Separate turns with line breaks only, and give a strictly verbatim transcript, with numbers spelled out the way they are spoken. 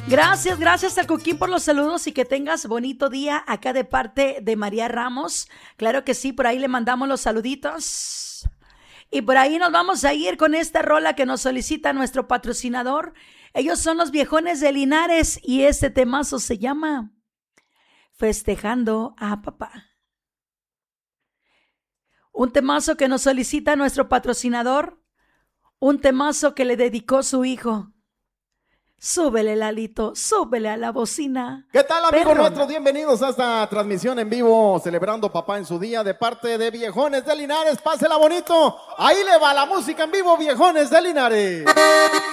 Gracias, gracias a Coquín por los saludos y que tengas bonito día acá de parte de María Ramos. Claro que sí, por ahí le mandamos los saluditos. Y por ahí nos vamos a ir con esta rola que nos solicita nuestro patrocinador. Ellos son los Viejones de Linares y este temazo se llama Festejando a Papá. Un temazo que nos solicita nuestro patrocinador. Un temazo que le dedicó su hijo. Súbele, Lalito, súbele a la bocina.
¿Qué tal, amigos
Perro.
nuestros? Bienvenidos a esta transmisión en vivo, celebrando papá en su día de parte de Viejones de Linares. Pásela bonito. Ahí le va la música en vivo, Viejones de Linares.